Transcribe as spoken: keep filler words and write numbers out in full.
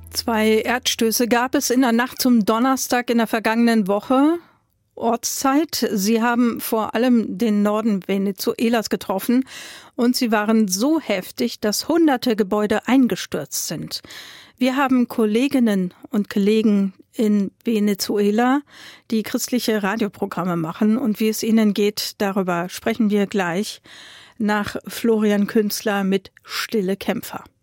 Zwei Erdstöße gab es in der Nacht zum Donnerstag in der vergangenen Woche. Ortszeit. Sie haben vor allem den Norden Venezuelas getroffen und sie waren so heftig, dass hunderte Gebäude eingestürzt sind. Wir haben Kolleginnen und Kollegen in Venezuela, die christliche Radioprogramme machen, und wie es ihnen geht, darüber sprechen wir gleich nach Florian Künzler mit Stille Kämpfer.